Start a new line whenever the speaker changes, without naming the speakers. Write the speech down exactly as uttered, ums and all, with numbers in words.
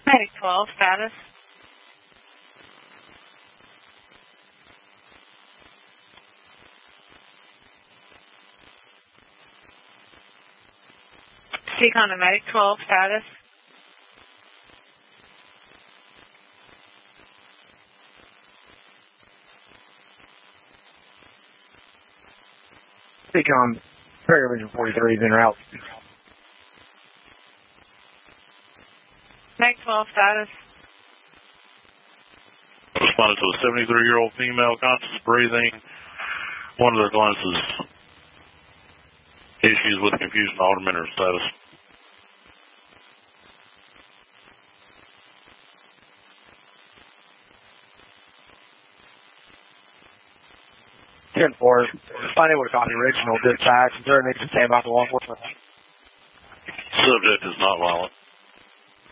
Medic twelve, status. Speak on the Medic twelve, status.
Speak on Prairie Region forty-three is en route.
Medic twelve, status.
Responded to a seventy-three-year-old female, conscious breathing. One of their glances. Issues with confusion, altimeter status.
ten four, unable to copy original dispatch. Is there a need to stand by for law enforcement?
Subject is not violent.